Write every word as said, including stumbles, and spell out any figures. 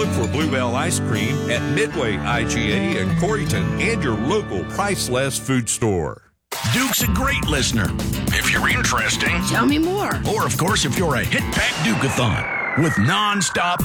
Look for Bluebell Ice Cream at Midway I G A in Coreyton and your local Priceless food store. Duke's a great listener. If you're interesting, tell me more. Or, of course, if you're a Hit Pack Duke-a-thon with nonstop